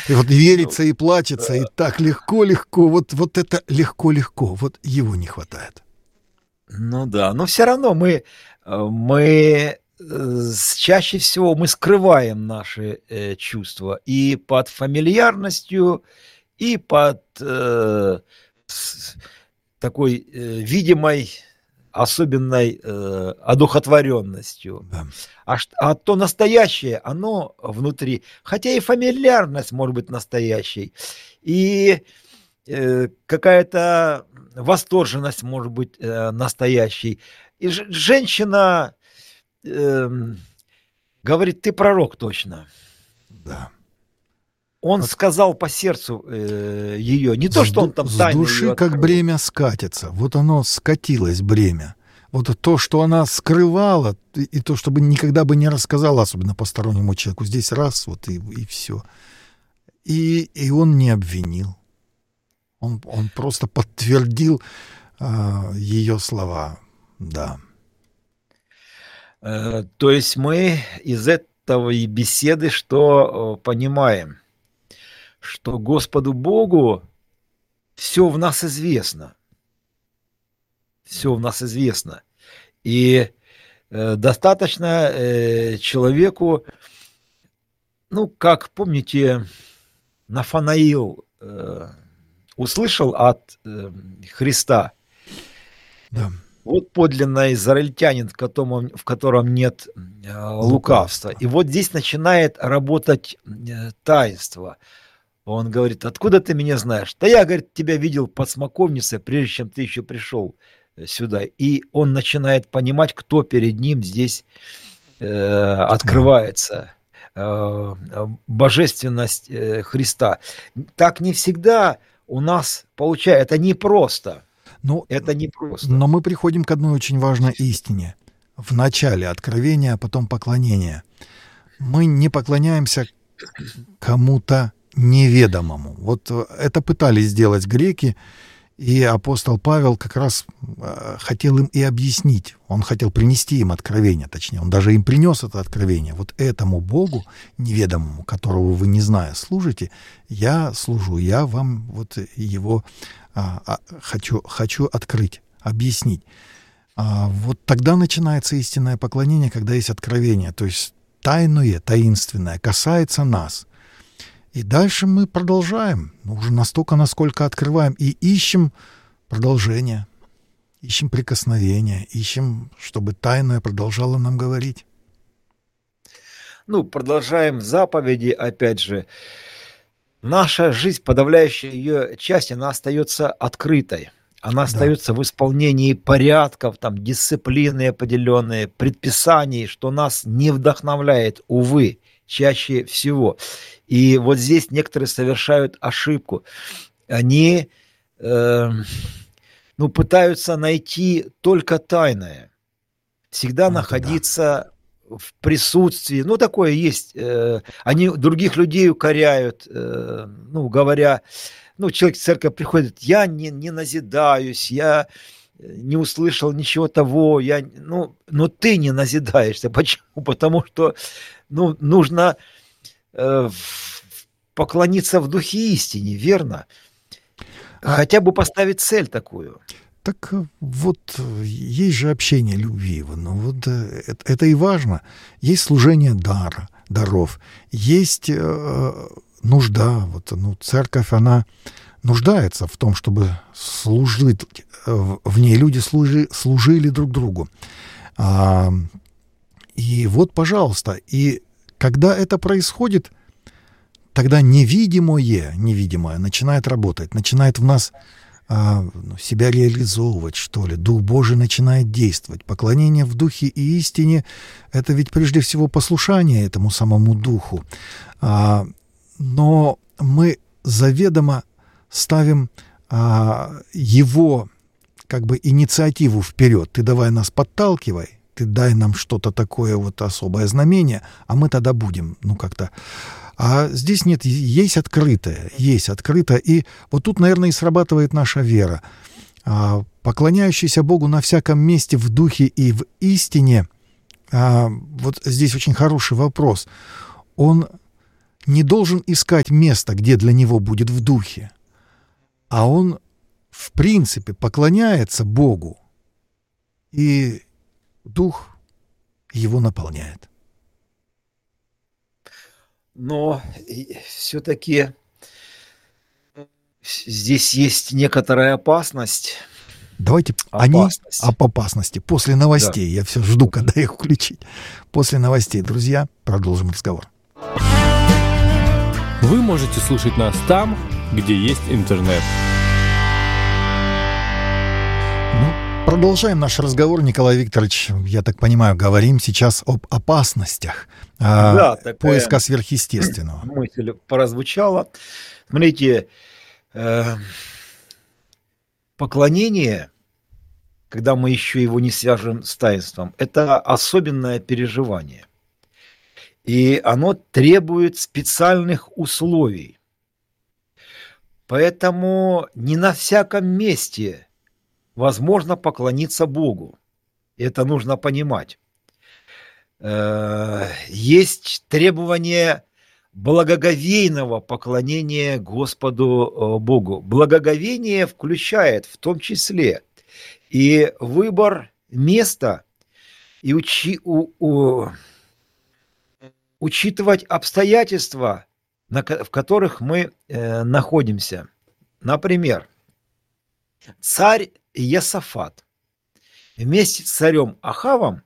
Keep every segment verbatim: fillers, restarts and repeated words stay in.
И вот верится и плачется, и так легко-легко. Вот, вот это легко-легко, вот его не хватает. Ну да, но все равно мы, мы чаще всего мы скрываем наши э, чувства и под фамильярностью, и под э, с, такой э, видимой особенной э, одухотворенностью. Да. А, а то настоящее, оно внутри, хотя и фамильярность может быть настоящей, и э, какая-то восторженность может быть э, настоящей. И ж, женщина э, говорит, ты пророк точно. Да. Он вот. сказал по сердцу э, ее, не то, с что он там с тайно души ее как открыл. бремя скатится. Вот оно скатилось, бремя. Вот то, что она скрывала, и, и то, чтобы никогда бы не рассказала, особенно постороннему человеку, здесь раз, вот и, и все. И, и он не обвинил. Он, он просто подтвердил а, ее слова. Да. Э, то есть мы из этого и беседы что э, понимаем? Что Господу Богу все в нас известно. Все в нас известно. И э, достаточно э, человеку, ну, как, помните, Нафанаил э, услышал от э, Христа. Да. Вот подлинный израильтянин, в котором, в котором нет э, лукавства. Лукавство. И вот здесь начинает работать э, таинство. Он говорит, откуда ты меня знаешь? Да я, говорит, тебя видел под смоковницей, прежде чем ты еще пришел сюда. И он начинает понимать, кто перед ним здесь э, открывается. Э, божественность э, Христа. Так не всегда у нас получается. Это непросто. Ну, это непросто. Но мы приходим к одной очень важной истине. В начале откровения, а потом поклонения. Мы не поклоняемся кому-то неведомому. Вот это пытались сделать греки, и апостол Павел как раз э, хотел им и объяснить. Он хотел принести им откровение, точнее, он даже им принес это откровение. Вот этому Богу неведомому, которого вы, не зная, служите, я служу, я вам вот его а, а, хочу, хочу открыть, объяснить. А, вот тогда начинается истинное поклонение, когда есть откровение, то есть тайное, таинственное, касается нас. И дальше мы продолжаем, ну, уже настолько, насколько открываем, и ищем продолжение, ищем прикосновения, ищем, чтобы тайное продолжало нам говорить. Ну, продолжаем заповеди, опять же. Наша жизнь, подавляющая ее часть, она остается открытой. Она остается да. в исполнении порядков, там, дисциплины определенные, предписаний, что нас не вдохновляет, увы, чаще всего. И вот здесь некоторые совершают ошибку. Они э, ну, пытаются найти только тайное. Всегда вот находиться да. в присутствии. Ну, такое есть. Э, они других людей укоряют, э, ну, говоря, ну, человек в церковь приходит, я не, не назидаюсь, я не услышал ничего того, я, ну, но ты не назидаешься. Почему? Потому что ну, нужно э, поклониться в духе истине, верно? А... Хотя бы поставить цель такую. Так вот, есть же общение любви, ну вот это, это и важно. Есть служение дара, даров, есть э, нужда. Вот, ну, церковь, она нуждается в том, чтобы служить, в ней люди служи, служили друг другу. А, и вот, пожалуйста, и когда это происходит, тогда невидимое, невидимое начинает работать, начинает в нас а, себя реализовывать, что ли. Дух Божий начинает действовать. Поклонение в духе и истине — это ведь прежде всего послушание этому самому духу. А, но мы заведомо ставим а, его как бы инициативу вперед. Ты давай нас подталкивай, ты дай нам что-то такое вот особое знамение, а мы тогда будем, ну как-то. А здесь нет, есть открытое, есть открытое. И вот тут, наверное, и срабатывает наша вера. А, поклоняющийся Богу на всяком месте в духе и в истине, а, вот здесь очень хороший вопрос. Он не должен искать место, где для него будет в духе, а он в принципе поклоняется Богу, и дух его наполняет. Но все-таки здесь есть некоторая опасность. Давайте опасность. Они об опасности. После новостей. Да. Я все жду, когда их включить. После новостей, друзья, продолжим разговор. Вы можете слушать нас там, где есть интернет. Ну, продолжаем наш разговор, Николай Викторович. Я так понимаю, говорим сейчас об опасностях да, э, поиска сверхъестественного. Мысль прозвучала. Смотрите, э, поклонение, когда мы еще его не свяжем с таинством, это особенное переживание. И оно требует специальных условий. Поэтому не на всяком месте возможно поклониться Богу. Это нужно понимать. Есть требование благоговейного поклонения Господу Богу. Благоговение включает в том числе и выбор места, и учи, у, у, учитывать обстоятельства, на, в которых мы э, находимся. Например, царь Иосафат вместе с царем Ахавом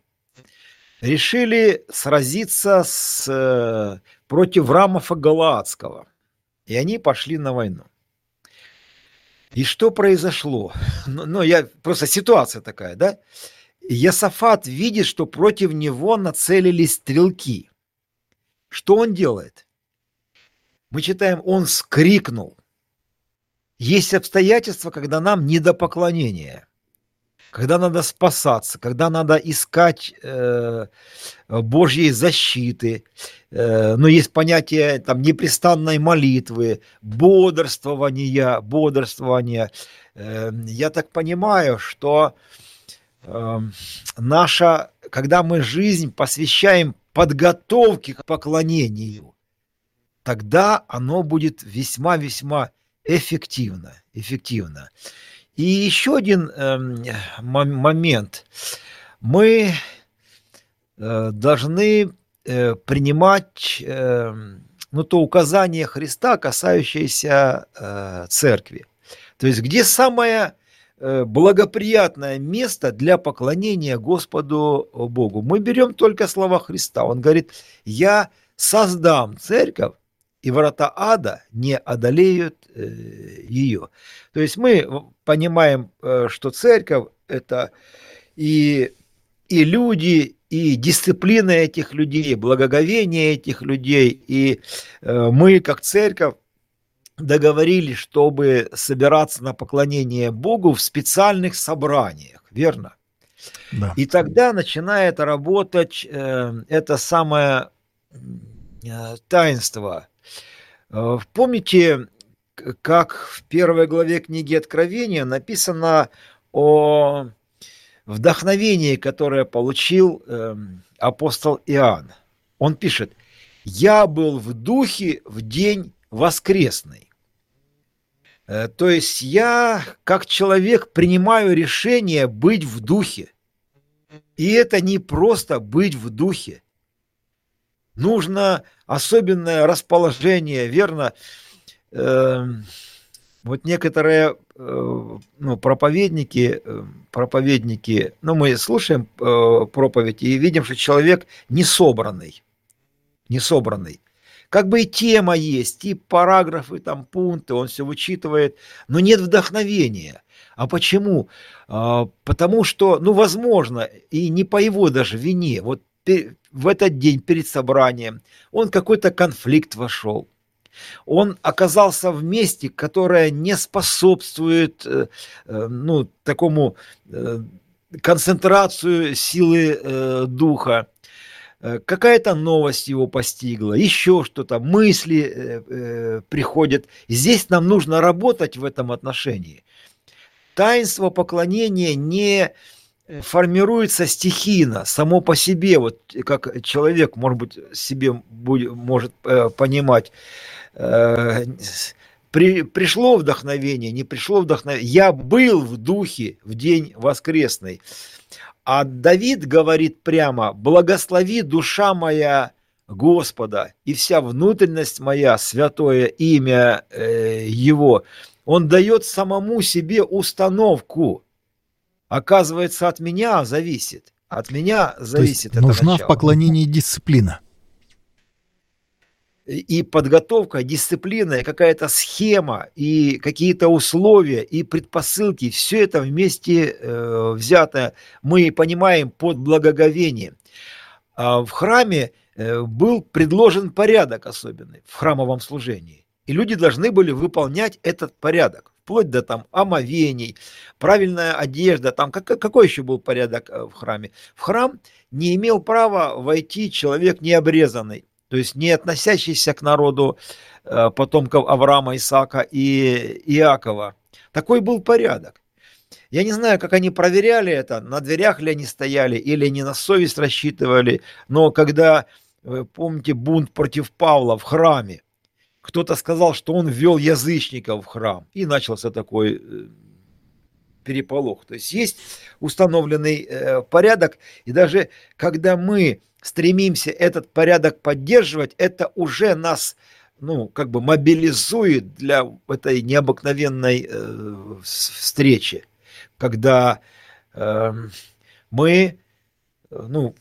решили сразиться с, против Рамафа Галаадского. И они пошли на войну. И что произошло? Ну, ну, я, просто ситуация такая, да? Иосафат видит, что против него нацелились стрелки. Что он делает? Мы читаем, он вскрикнул. Есть обстоятельства, когда нам не до поклонения. Когда надо спасаться, когда надо искать э, Божьей защиты, э, но есть понятие там непрестанной молитвы, бодрствования, бодрствования. Э, я так понимаю, что э, наша, когда мы жизнь посвящаем подготовке к поклонению, тогда оно будет весьма-весьма эффективно, эффективно. И еще один э, момент. Мы э, должны э, принимать э, ну, то указание Христа, касающееся э, церкви. То есть, где самое э, благоприятное место для поклонения Господу Богу. Мы берем только слова Христа. Он говорит, я создам церковь, и врата ада не одолеют э, ее. То есть мы понимаем, э, что церковь – это и, и люди, и дисциплина этих людей, благоговение этих людей. И э, мы, как церковь, договорились, чтобы собираться на поклонение Богу в специальных собраниях, верно? Да. И тогда начинает работать э, это самое э, таинство. Помните, как в первой главе книги Откровения написано о вдохновении, которое получил э, апостол Иоанн. Он пишет, «Я был в духе в день воскресный». Э, то есть я, как человек, принимаю решение быть в духе. И это не просто быть в духе. Нужно особенное расположение, верно? Э, вот некоторые э, ну, проповедники, э, проповедники, ну, мы слушаем э, проповедь и видим, что человек не собранный, не собранный. Как бы и тема есть, и параграфы, там, пункты, он все вычитывает, но нет вдохновения. А почему? А, потому что, ну, возможно, и не по его даже вине, вот в этот день перед собранием он какой-то конфликт вошел. Он оказался в месте, которое не способствует ну, такому концентрацию силы духа. Какая-то новость его постигла, еще что-то, мысли приходят. Здесь нам нужно работать в этом отношении. Таинство поклонения не формируется стихийно, само по себе, вот как человек, может быть, себе будет, может э, понимать, э, при, пришло вдохновение, не пришло вдохновение. Я был в духе в день воскресный. А Давид говорит прямо: «Благослови, душа моя, Господа, и вся внутренность моя, святое имя э, Его». Он дает самому себе установку. Оказывается, от меня зависит. От меня зависит это нужна начало. В поклонении дисциплина. И подготовка, дисциплина, и какая-то схема, и какие-то условия, и предпосылки, все это вместе э, взято, мы понимаем под благоговением. А в храме э, был предложен порядок особенный в храмовом служении. И люди должны были выполнять этот порядок, вплоть до там омовений, правильная одежда, там как, какой еще был порядок в храме? В храм не имел права войти человек необрезанный, то есть не относящийся к народу э, потомков Авраама, Исаака и Иакова. Такой был порядок. Я не знаю, как они проверяли это, на дверях ли они стояли или они на совесть рассчитывали, но когда, вы помните, бунт против Павла в храме, кто-то сказал, что он ввел язычников в храм, и начался такой переполох. То есть есть установленный э, порядок, и даже когда мы стремимся этот порядок поддерживать, это уже нас, ну, как бы мобилизует для этой необыкновенной э, встречи, когда э, мы, ну,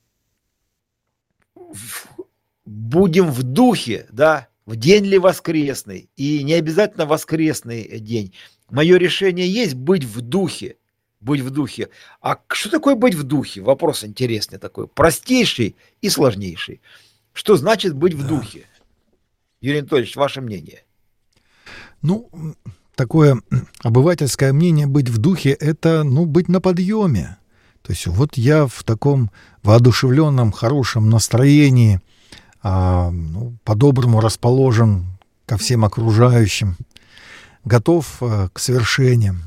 в, будем в духе, да, в день ли воскресный, и не обязательно воскресный день. Мое решение есть быть в духе, быть в духе. А что такое быть в духе? Вопрос интересный такой, простейший и сложнейший. Что значит быть в духе? Юрий Анатольевич, ваше мнение? Ну, такое обывательское мнение быть в духе — это, ну, быть на подъеме. То есть вот я в таком воодушевленном, хорошем настроении, а, ну, по-доброму расположен ко всем окружающим, готов а, к свершениям.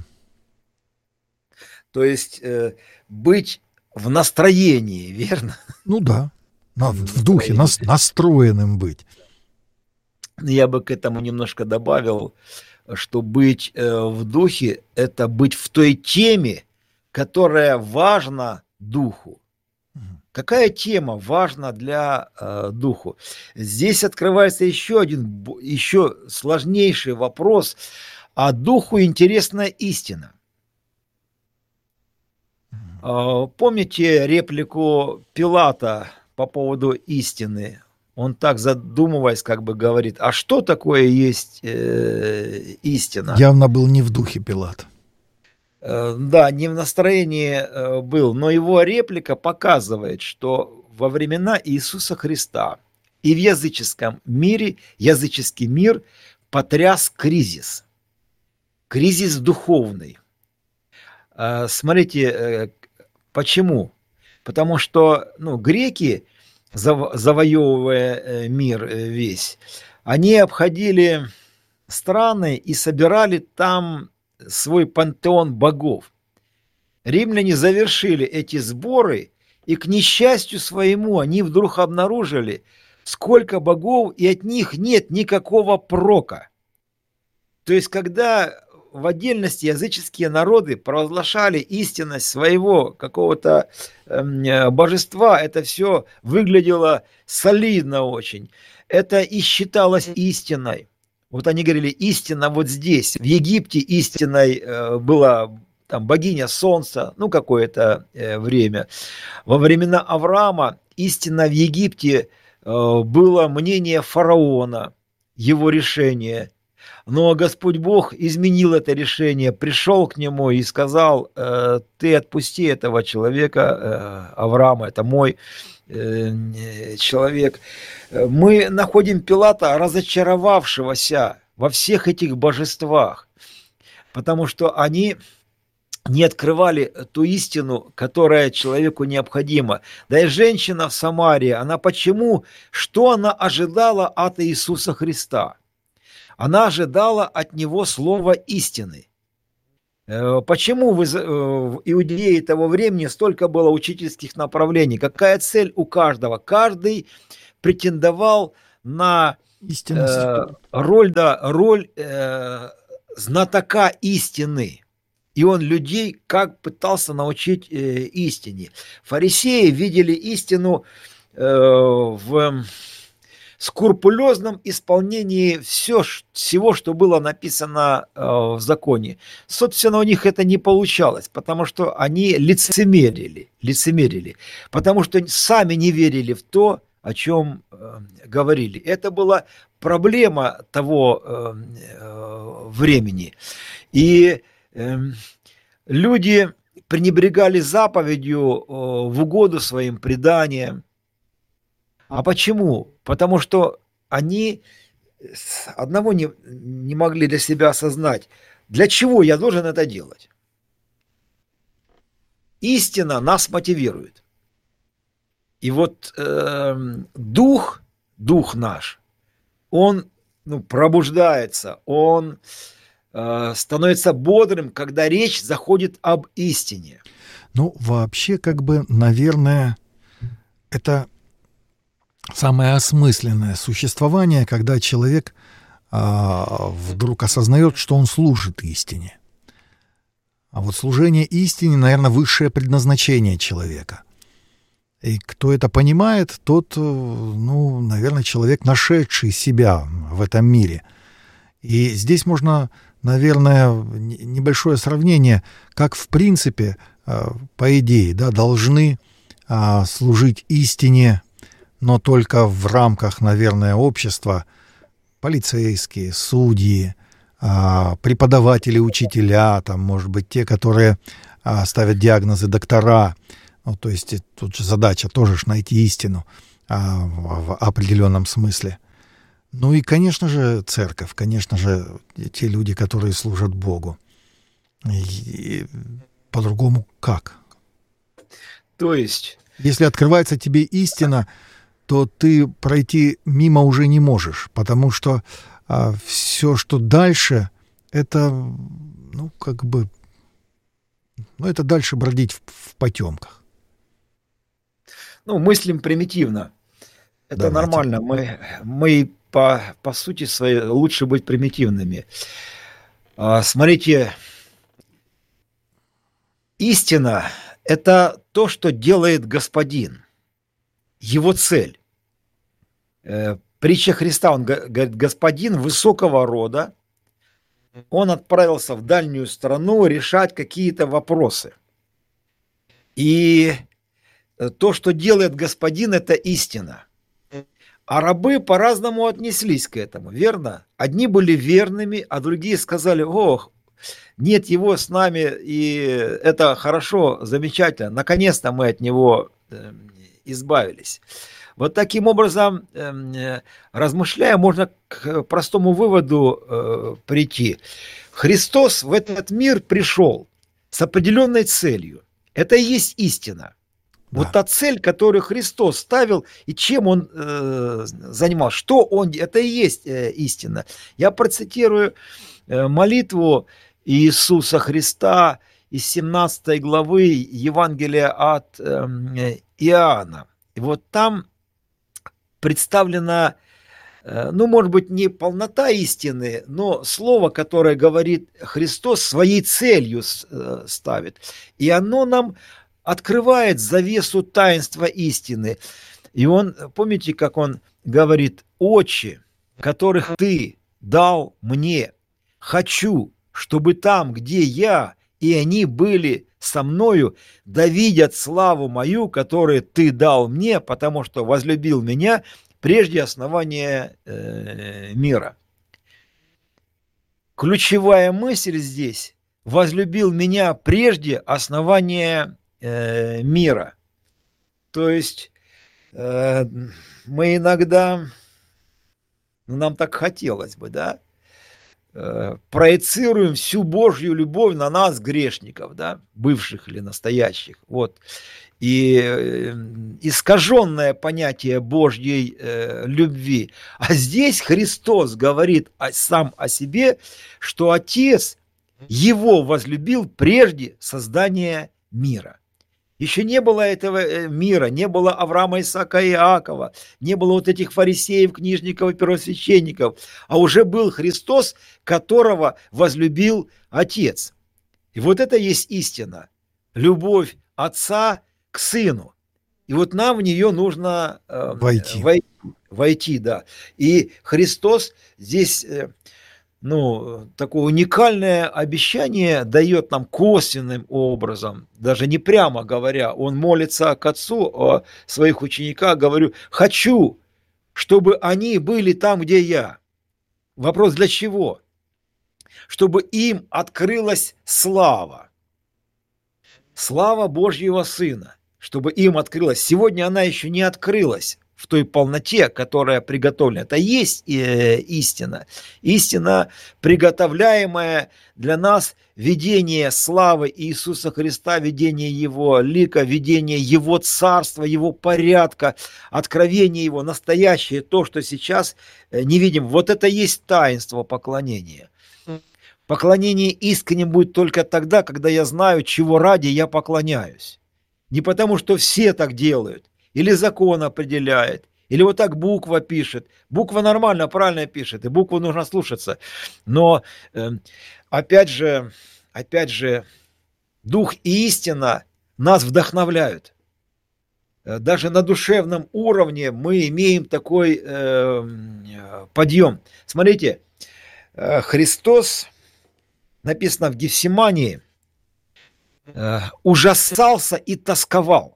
То есть э, быть в настроении, верно? Ну да, на, в духе, нас, настроенным быть. Я бы к этому немножко добавил, что быть э, в духе – это быть в той теме, которая важна духу. Какая тема важна для э, духу? Здесь открывается еще один, еще сложнейший вопрос. А духу интересна истина. Э, помните реплику Пилата по поводу истины? Он так задумываясь, как бы говорит: а что такое есть э, истина? Явно был не в духе Пилат. Да, не в настроении был, но его реплика показывает, что во времена Иисуса Христа и в языческом мире, языческий мир потряс кризис. Кризис духовный. Смотрите, почему? Потому что, ну, греки, завоевывая мир весь, они обходили страны и собирали там свой пантеон богов. Римляне завершили эти сборы, и к несчастью своему они вдруг обнаружили, сколько богов, и от них нет никакого прока. То есть, когда в отдельности языческие народы провозглашали истинность своего какого-то э, божества, это все выглядело солидно очень. Это и считалось истиной. Вот они говорили, истина вот здесь. В Египте истиной э, была там богиня солнца, ну, какое-то э, время. Во времена Авраама истина в Египте э, было мнение фараона, его решение. Но Господь Бог изменил это решение, пришел к нему и сказал: э, ты отпусти этого человека, э, Авраама, это мой э, человек. Мы находим Пилата, разочаровавшегося во всех этих божествах, потому что они не открывали ту истину, которая человеку необходима. Да и женщина в Самарии, она почему, что она ожидала от Иисуса Христа? Она ожидала от Него слова истины. Почему в Иудее того времени столько было учительских направлений? Какая цель у каждого? Каждый претендовал на э, роль, да, роль э, знатока истины. И он людей как пытался научить э, истине. Фарисеи видели истину э, в скрупулезном исполнении все, всего, что было написано э, в законе. Собственно, у них это не получалось, потому что они лицемерили, лицемерили, потому что сами не верили в то, о чем э, говорили. Это была проблема того э, э, времени. И э, люди пренебрегали заповедью э, в угоду своим преданиям. А почему? Потому что они одного не, не могли для себя осознать, для чего я должен это делать. Истина нас мотивирует. И вот э, дух, дух наш, он ну, пробуждается, он э, становится бодрым, когда речь заходит об истине. Ну, вообще, как бы, наверное, это самое осмысленное существование, когда человек а, вдруг осознает, что он служит истине. А вот служение истине, наверное, высшее предназначение человека. И кто это понимает, тот, ну, наверное, человек, нашедший себя в этом мире. И здесь можно, наверное, небольшое сравнение, как в принципе, по идее, да, должны служить истине, но только в рамках, наверное, общества полицейские, судьи, преподаватели, учителя, там, может быть, те, которые ставят диагнозы, доктора. Ну, то есть тут же задача тоже ж найти истину а, в определенном смысле. Ну и, конечно же, церковь, конечно же, те люди, которые служат Богу. И, и по-другому как? То есть... Если открывается тебе истина, то ты пройти мимо уже не можешь, потому что а, все, что дальше, это, ну, как бы, ну, это дальше бродить в, в потемках. Ну, мыслим примитивно. Это Давайте. Нормально. Мы, мы по, по сути своей лучше быть примитивными. А, смотрите, истина – это то, что делает Господин. Его цель. Э, притча Христа, он говорит, Господин высокого рода, он отправился в дальнюю страну решать какие-то вопросы. И то, что делает Господин, это истина. А рабы по-разному отнеслись к этому, верно? Одни были верными, а другие сказали, ох, нет его с нами, и это хорошо, замечательно, наконец-то мы от него избавились. Вот таким образом, размышляя, можно к простому выводу прийти. Христос в этот мир пришел с определенной целью. Это и есть истина. Да. Вот та цель, которую Христос ставил, и чем Он э, занимался, что Он, это и есть э, истина. Я процитирую э, молитву Иисуса Христа из семнадцатой главы Евангелия от э, Иоанна. И вот там представлена, э, ну, может быть, не полнота истины, но слово, которое говорит Христос, своей целью э, ставит. И оно нам открывает завесу таинства истины. И он, помните, как он говорит, «Отче, которых ты дал мне, хочу, чтобы там, где я, и они были со мною, да видят славу мою, которую ты дал мне, потому что возлюбил меня прежде основания э, мира». Ключевая мысль здесь – возлюбил меня прежде основания мира. То есть э, мы иногда, ну, нам так хотелось бы, да, э, проецируем всю Божью любовь на нас, грешников, да, бывших или настоящих. Вот. И э, искаженное понятие Божьей э, любви. А здесь Христос говорит о, сам о себе, что Отец Его возлюбил прежде создания мира. Еще не было этого мира, не было Авраама, Исаака и Иакова, не было вот этих фарисеев, книжников и первосвященников, а уже был Христос, которого возлюбил Отец. И вот это есть истина. Любовь Отца к Сыну. И вот нам в нее нужно э, войти. войти. Войти, да. И Христос здесь... Э, ну, такое уникальное обещание дает нам косвенным образом, даже не прямо говоря, он молится к Отцу о своих учениках, говорю, хочу, чтобы они были там, где я. Вопрос для чего? Чтобы им открылась слава. Слава Божьего Сына, чтобы им открылась. Сегодня она еще не открылась в той полноте, которая приготовлена. Это есть э, истина. Истина, приготовляемая для нас, видение славы Иисуса Христа, видение Его лика, видение Его царства, Его порядка, откровение Его, настоящее, то, что сейчас не видим. Вот это есть таинство поклонения. Поклонение искренним будет только тогда, когда я знаю, чего ради я поклоняюсь. Не потому, что все так делают, или закон определяет, или вот так буква пишет. Буква нормально, правильно пишет, и букву нужно слушаться. Но, э, опять же, опять же, дух и истина нас вдохновляют. Даже на душевном уровне мы имеем такой э, подъем. Смотрите, э, Христос, написано в Гефсимании, э, ужасался и тосковал.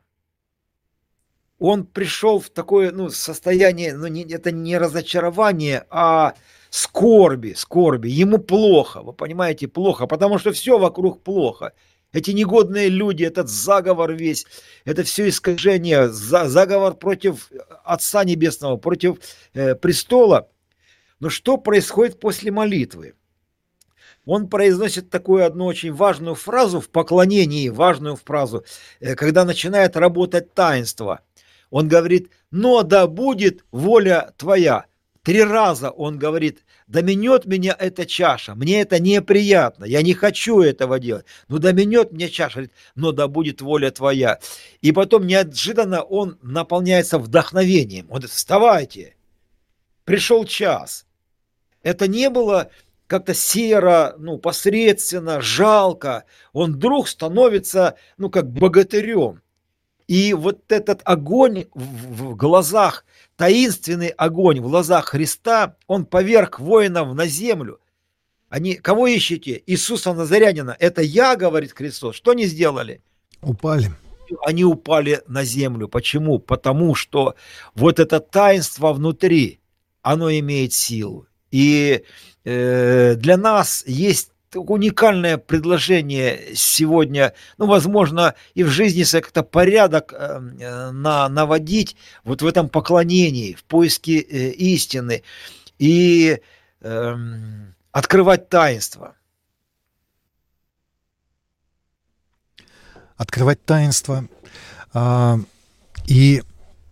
Он пришел в такое ну, состояние, ну, не, это не разочарование, а скорби, скорби. Ему плохо, вы понимаете, плохо, потому что все вокруг плохо. Эти негодные люди, этот заговор весь, это все искажение, за, заговор против Отца Небесного, против э, престола. Но что происходит после молитвы? Он произносит такую одну очень важную фразу в поклонении, важную фразу, э, когда начинает работать таинство. Он говорит, но да будет воля твоя. Три раза он говорит, да минет меня эта чаша, мне это неприятно, я не хочу этого делать. Ну да минет мне чаша, но да будет воля твоя. И потом неожиданно он наполняется вдохновением. Он говорит, вставайте, пришел час. Это не было как-то серо, ну, посредственно, жалко. Он вдруг становится, ну, как богатырем. И вот этот огонь в глазах, таинственный огонь в глазах Христа, он поверг воинов на землю. Они, кого ищете? Иисуса Назарянина. Это я, говорит Христос. Что они сделали? Упали. Они упали на землю. Почему? Потому что вот это таинство внутри, оно имеет силу. И э, для нас есть уникальное предложение сегодня, ну, возможно, и в жизни как-то порядок э, на, наводить вот в этом поклонении, в поиске э, истины и э, открывать таинство. Открывать таинство а, и,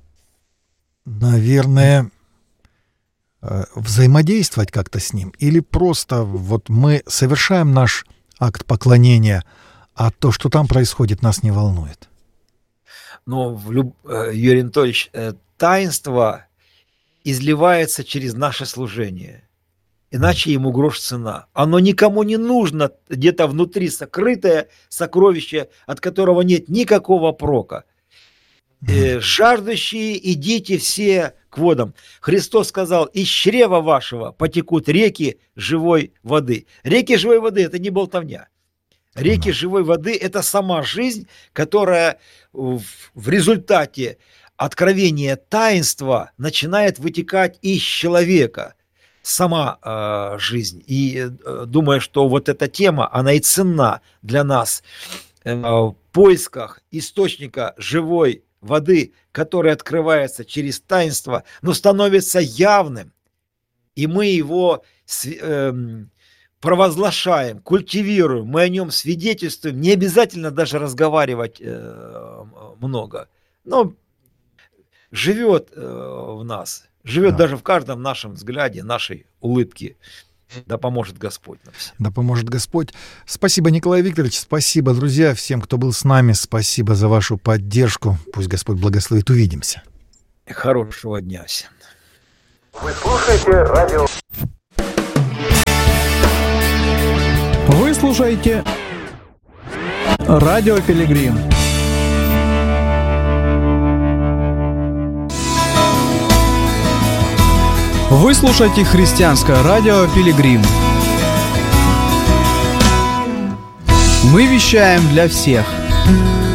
наверное, взаимодействовать как-то с ним, или просто вот мы совершаем наш акт поклонения, а то, что там происходит, нас не волнует. Но, Юрий Анатольевич, таинство изливается через наше служение, иначе ему грош цена. Оно никому не нужно, где-то внутри сокрытое сокровище, от которого нет никакого прока. Э, жаждущие, идите все к водам. Христос сказал, из чрева вашего потекут реки живой воды. Реки живой воды – это не болтовня. Реки живой воды – это сама жизнь, которая в, в результате откровения таинства начинает вытекать из человека. Сама э, жизнь. И э, думаю, что вот эта тема, она и ценна для нас э, в поисках источника живой воды, который открывается через таинство, но становится явным, и мы его э, провозглашаем, культивируем, мы о нем свидетельствуем, не обязательно даже разговаривать э, много, но живет э, в нас, живет да. даже в каждом нашем взгляде, нашей улыбке. Да поможет Господь нам всем. Да поможет Господь. Спасибо, Николай Викторович. Спасибо, друзья, всем, кто был с нами. Спасибо за вашу поддержку. Пусть Господь благословит. Увидимся. Хорошего дня всем. Вы слушаете радио. Вы слушаете Радио Пилигрим. Вы слушаете христианское радио Пилигрим. Мы вещаем для всех.